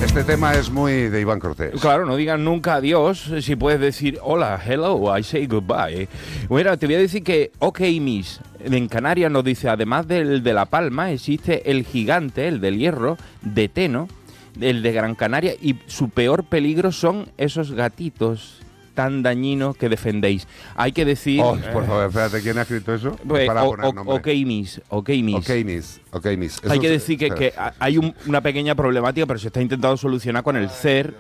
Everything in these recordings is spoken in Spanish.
Este tema es muy de Iván Cortés. Claro, no digan nunca adiós si puedes decir hola, hello, I say goodbye. Bueno, te voy a decir que OK Miss en Canarias nos dice, además del de La Palma, existe el gigante, el del hierro, de Teno, el de Gran Canaria, y su peor peligro son esos gatitos tan dañinos que defendéis. Hay que decir... Oh, por favor, espérate, ¿quién ha escrito eso? Pues, Para poner nombre. OK Miss. OK Miss. Eso Hay que decir que hay una pequeña problemática, pero se está intentando solucionar con el CER,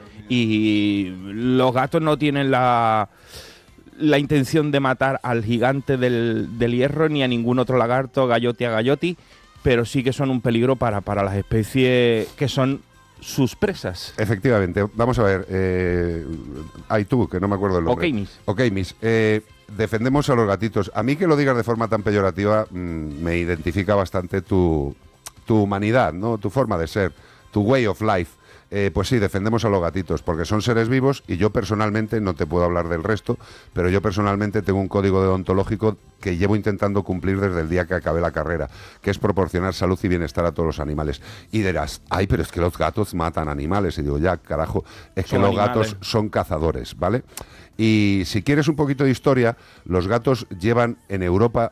y los gatos no tienen la intención de matar al gigante del hierro ni a ningún otro lagarto, galloti a galloti, pero sí que son un peligro para las especies que son sus presas. Efectivamente. Vamos a ver. Hay tú, que no me acuerdo el nombre. OK Miss. Defendemos a los gatitos. A mí que lo digas de forma tan peyorativa me identifica bastante tu humanidad, ¿no? Tu forma de ser, tu way of life. Pues sí, defendemos a los gatitos porque son seres vivos, y yo personalmente, no te puedo hablar del resto, pero yo personalmente tengo un código deontológico que llevo intentando cumplir desde el día que acabé la carrera, que es proporcionar salud y bienestar a todos los animales. Y dirás, ay, pero es que los gatos matan animales. Y digo, ya, carajo, es que los gatos son cazadores, ¿vale? Y si quieres un poquito de historia, los gatos llevan en Europa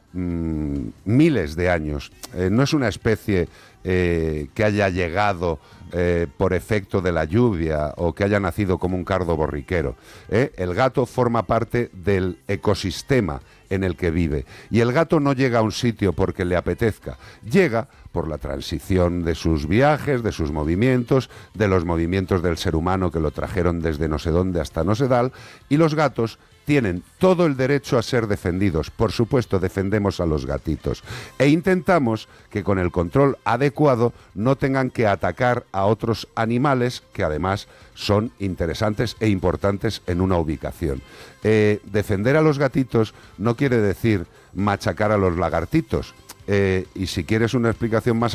miles de años. No es una especie que haya llegado por efecto de la lluvia o que haya nacido como un cardo borriquero. El gato forma parte del ecosistema en el que vive. Y el gato no llega a un sitio porque le apetezca. Llega por la transición de sus viajes, de sus movimientos, de los movimientos del ser humano que lo trajeron desde no sé dónde hasta no sé dal, y los gatos tienen todo el derecho a ser defendidos. Por supuesto, defendemos a los gatitos. E intentamos que con el control adecuado no tengan que atacar a otros animales que además son interesantes e importantes en una ubicación. Defender a los gatitos no quiere decir machacar a los lagartitos. Y si quieres una explicación más